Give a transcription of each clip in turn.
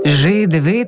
Že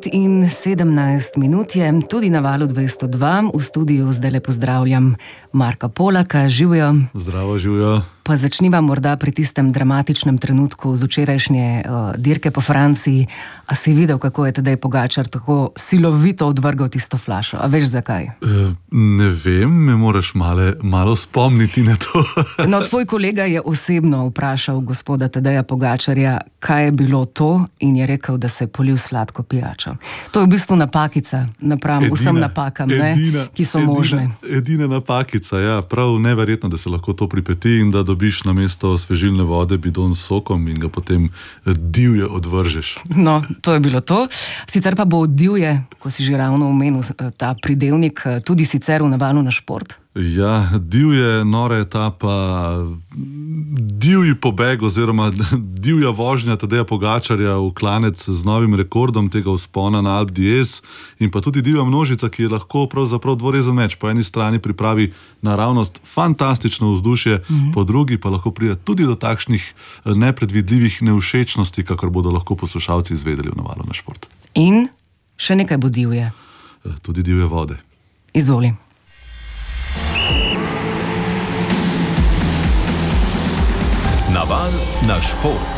9:17 je, tudi na valu 202, v studiu zdaj le pozdravljam Marka Polaka, živijo. Zdravo, živijo. Pa začniva morda pri tistem dramatičnem trenutku z včerajšnje dirke po Franciji. A si videl, kako je Tadej Pogačar tako silovito odvrgal tisto flašo? A veš zakaj? Ne vem, me moraš malo spomniti na to. No, tvoj kolega je osebno vprašal gospoda Tadeja Pogačarja, kaj je bilo to, in je rekel, da se je polil sladko pijačo. To je v bistvu napakica napram vsem napakam, ki so možne. Edina napakica, ja. Prav neverjetno, da se lahko to pripeti in da dobiš namesto svežilne vode bidon s sokom in ga potem divje odvržeš. No, to je bilo to. Sicer pa bo divje, ko si že ravno omenil ta pridevnik, tudi sicer v navalu na šport. Ja, divje, nora etapa, divji pobeg oziroma divja vožnja Tadeja Pogačarja v klanec z novim rekordom tega vzpona na Alpe d'Huez in pa tudi divja množica, ki je lahko pravzaprav dvorezen meč. Po eni strani pripravi naravnost fantastično vzdušje, po drugi pa lahko pride tudi do takšnih nepredvidljivih nevšečnosti, kakor bodo lahko poslušalci izvedeli v navalu na šport. In še nekaj bo divje. Tudi divje vode. Izvoli. Naval na šport.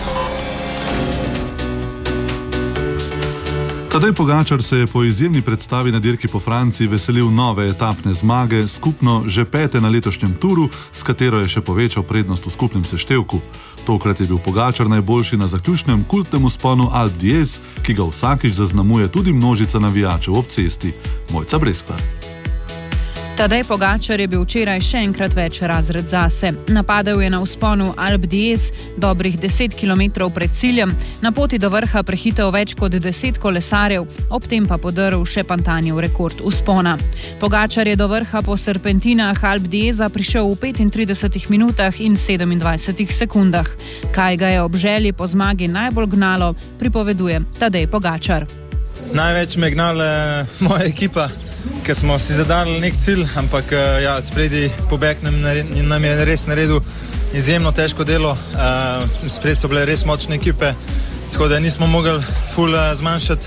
Tadej Pogačar se je po izjemni predstavi na dirki po Franciji veselil nove etapne zmage, skupno že 5. na letošnjem turu, s katero je še povečal prednost v skupnem seštevku. Tokrat je bil Pogačar najboljši na zaključnem kultnem vzponu Alpe d'Huez, ki ga vsakič zaznamuje tudi množica navijačev ob cesti. Mojca Breskva. Tadej Pogačar je bil včeraj še enkrat več razred zase. Napadel je na vzponu Alpe d'Huez dobrih 10 km pred ciljem, na poti do vrha prehitel več kot 10 kolesarjev, ob tem pa podrl še Pantanjev rekord vzpona. Pogačar je do vrha po serpentinah Alpe d'Hueza prišel v 35 minutah in 27 sekundah. Kaj ga je ob želji po zmagi najbolj gnalo, pripoveduje Tadej Pogačar. Največ me gnala moja ekipa, ker smo si zadali nek cilj, ampak spredi pobeg nam je res naredil izjemno težko delo. Spred so bile res močne ekipe, tako da nismo mogli ful zmanjšati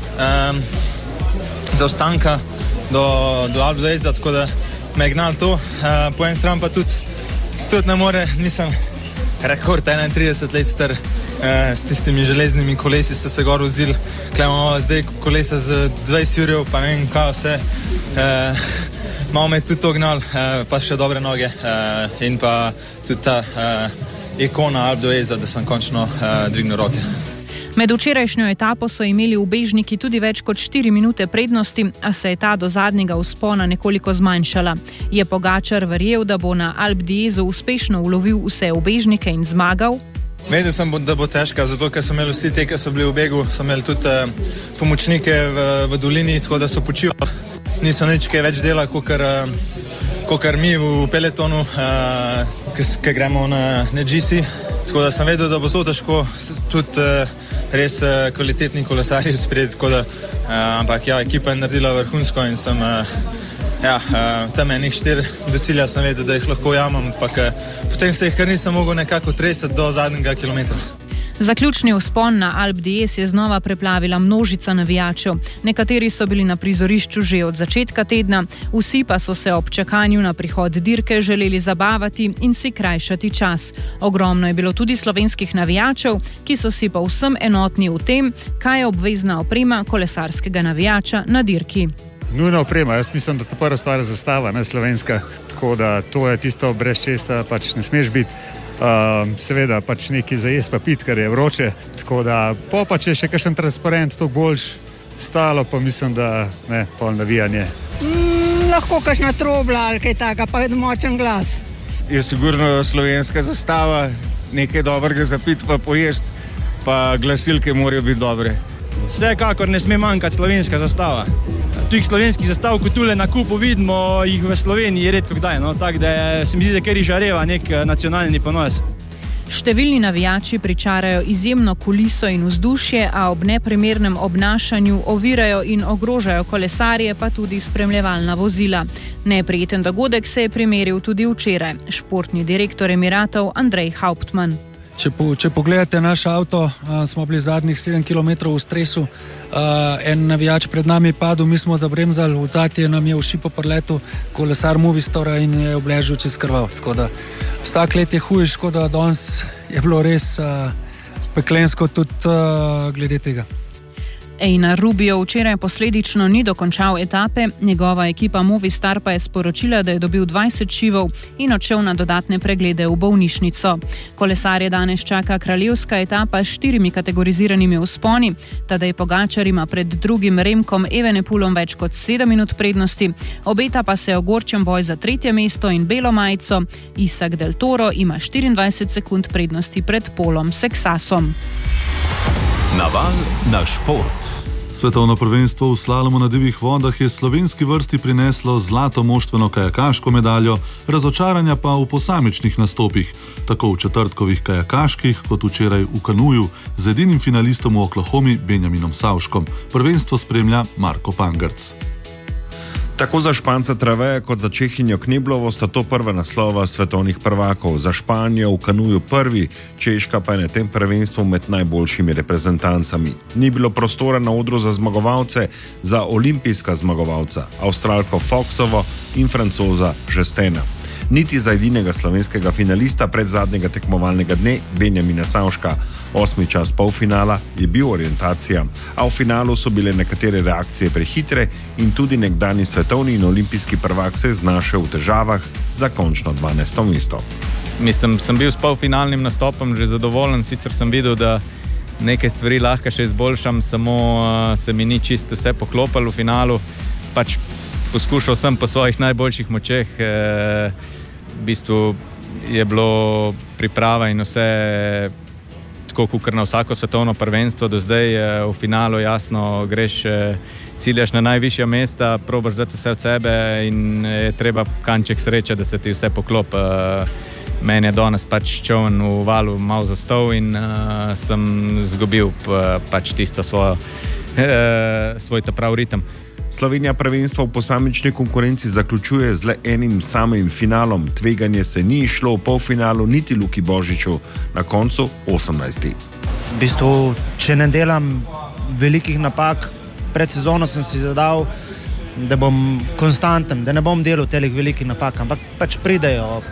zaostanka do Alpe d'Hueza, tako da me je gnalo to. Po en stran pa tudi ne more, nisem rekord 31 let star. S tistimi železnimi kolesi so se gor vozili, imamo zdaj kolesa z 20 jurjev, pa ne vem kaj vse. Malo me je tudi to gnal, pa še dobre noge in pa tudi ta ikona Alpe d'Hueza, da sem končno dvignil roke. Med včerajšnjo etapo so imeli ubežniki tudi več kot 4 minute prednosti, a se je ta do zadnjega vzpona nekoliko zmanjšala. Je Pogačar verjel, da bo na Alpe d'Huezu uspešno ulovil vse ubežnike in zmagal? Vedel sem, da bo težka, zato ker so imeli vsi te, ki so bili v begu, so imeli tudi pomočnike v dolini, tako da so počivali. Niso nič kaj več dela, kakor mi v peletonu, ki gremo na GC. Tako da sem vedel, da bo zelo težko, tudi res kvalitetni kolesarji spred, ampak ja, ekipa je naredila vrhunsko in sem tam enih 4 do cilja sem vedel, da jih lahko jamam, ampak potem se jih kar nisem mogel nekako tresati do zadnjega kilometra. Zaključni vzpon na Alpe d'Huez je znova preplavila množica navijačev. Nekateri so bili na prizorišču že od začetka tedna, vsi pa so se ob čakanju na prihod dirke želeli zabavati in si krajšati čas. Ogromno je bilo tudi slovenskih navijačev, ki so si povsem enotni v tem, kaj je obvezna oprema kolesarskega navijača na dirki. Nujna oprema, jaz mislim, da ta prva stvar je zastava, ne slovenska, tako da to je tisto, brez česa pač ne smeš biti. Seveda pač nekaj za jesti pa piti, ker je vroče, tako da pa če je še kakšen transparent, to boljš, stalo pa mislim, da ne, pol navijanje. Lahko kakšna trobla ali kaj taka, pa je močen glas. Je sigurno slovenska zastava, nekaj dobrega za piti pa pojesti, pa glasilke morajo biti dobre. Vsekakor ne sme manjkati slovenska zastava. Tujih slovenskih zastav, kot tule na kupu vidimo, jih v Sloveniji redko kdaj, tako da se mi zdi, da kar izžareva nek nacionalni ponos. Številni navijači pričarajo izjemno kuliso in vzdušje, a ob neprimernem obnašanju ovirajo in ogrožajo kolesarje, pa tudi spremljevalna vozila. Neprijeten dogodek se je primeril tudi včeraj. Športni direktor Emiratov Andrej Hauptmann. Če pogledate naš avto, smo bili zadnjih 7 km v stresu, en navijač pred nami je padel, mi smo zabremzali, v zadnje nam je v šipo preletel kolesar Movistora in je obležal čez krvav. Tako da vsak let je hujš, tako da danes je bilo res peklensko tudi glede tega. Einar Rubio včeraj posledično ni dokončal etape, njegova ekipa Movistar pa je sporočila, da je dobil 20 šivov in odšel na dodatne preglede v bolnišnico. Kolesarje danes čaka kraljevska etapa s 4 kategoriziranimi vzponi, Tadej Pogačar ima pred drugim Remkom Evenepoelom več kot 7 minut prednosti, obeta pa se ogorčen boj za 3. mesto in belo majico, Isak Del Toro ima 24 sekund prednosti pred Polom Seksasom. Naval na šport. Svetovno prvenstvo v slalomu na divjih vodah je slovenski vrsti prineslo zlato moštveno kajakaško medaljo, razočaranja pa v posamičnih nastopih, tako v četrtkovih kajakaških kot včeraj v kanuju z edinim finalistom v Oklahomi Benjaminom Savškom. Prvenstvo spremlja Marko Pangerc. Tako za Španca Traveja kot za Čehinjo Kneblovo sta to prva naslova svetovnih prvakov. Za Španijo v kanuju prvi, Češka pa je na tem prvenstvu med najboljšimi reprezentancami. Ni bilo prostora na odru za zmagovalce, za olimpijska zmagovalca, Avstralko Foxovo in Francoza Žestena. Niti za edinega slovenskega finalista pred zadnjega tekmovalnega dne, Benjamina Savška. 8. čas polfinala je bil orientacija, a v finalu so bile nekatere reakcije prehitre in tudi nekdani svetovni in olimpijski prvak se je znašel v težavah za končno 12. mesto. Mislim, sem bil s polfinalnim nastopom že zadovoljen, sicer sem videl, da nekaj stvari lahko še izboljšam, samo se mi ni čisto vse poklopilo v finalu. Pač poskušal sem po svojih najboljših močeh, v bistvu je bilo priprava in vse tako, kot na vsako svetovno prvenstvo do zdaj. V finalu jasno greš, ciljaš na najvišja mesta, probaš dati vse od sebe in je treba kanček sreče, da se ti vse poklop. Meni je danes pač čovn v valu malo zastal in sem zgubil pač tisto svoj ta prav ritem. Slovenija prvenstvo v posamični konkurenci zaključuje z le enim samim finalom. Tveganje se ni išlo v polfinalu niti Luki Božiču, na koncu 18. V bistvu, če ne delam velikih napak, pred sezono sem si zadal, da bom konstanten, da ne bom delal telih velikih napak, ampak pač pridejo.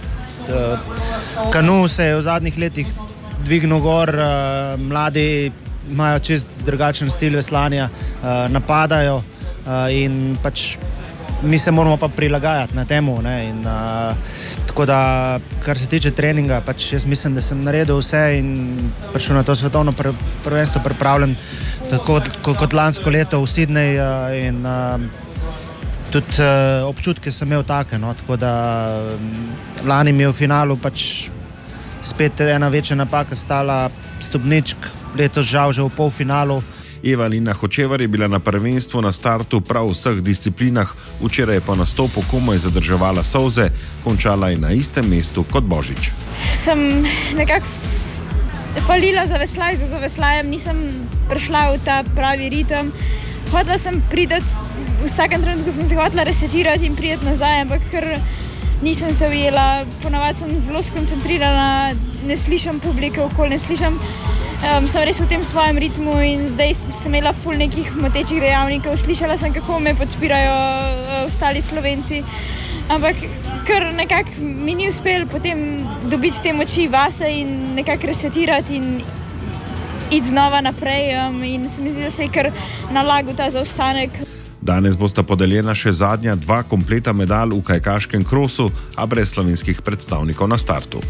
Kanu se je v zadnjih letih dvignil gor, mladi imajo čist drugačen stil veslanja, napadajo. In pač mi se moramo pa prilagajati na temu, ne? In tako da, kar se tiče treninga, pač jaz mislim, da sem naredil vse in prišel na to svetovno prvenstvo pripravljen tako kot lansko leto v Sydney in tudi občutke sem imel take, no? Tako da lani mi je v finalu pač spet ena večja napaka stala stopničk, letos žal že v polfinalu. Evalina Hočevar je bila na prvenstvu na startu prav v vseh disciplinah, včeraj je po nastopu komaj zadrževala solze, končala je na istem mestu kot Božič. Sem nekako falila za veslajem, nisem prišla v ta pravi ritem. Hotela sem priti, v vsakem trenutku sem se hotela resetirati in priti nazaj, ampak ker nisem se ujela, ponavadi sem zelo skoncentrirana, ne slišam publike okoli, ne slišam. Sem res v tem svojem ritmu in zdaj sem imela ful nekih motečih dejavnikov, slišala sem, kako me podpirajo ostali Slovenci, ampak ker nekako mi ni uspel potem dobiti te moči vase in nekako resetirati in iti znova naprej in se mi zdi, da se je kar nalagal ta zaostanek. Danes bosta podeljena še zadnja 2 kompleta medalj v kajakaškem krosu, a brez slovenskih predstavnikov na startu.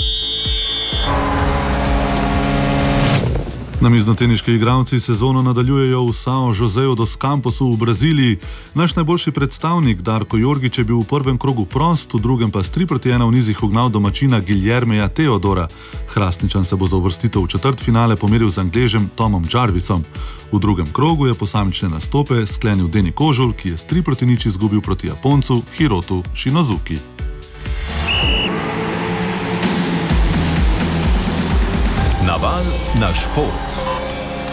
Namiznoteniški igralci sezono nadaljujejo v São Joséu dos Camposu v Braziliji. Naš najboljši predstavnik Darko Jorgič je bil v prvem krogu prost, v drugem pa s 3-1 v nizih ugnal domačina Guilhermeja Teodora. Hrastničan se bo za uvrstitev v četrtfinale pomeril z Angležem Tomom Jarvisom. V drugem krogu je posamične nastope sklenil Deni Kožul, ki je s 3-0 izgubil proti Japoncu Hirotu Shinozuki. Naval na šport.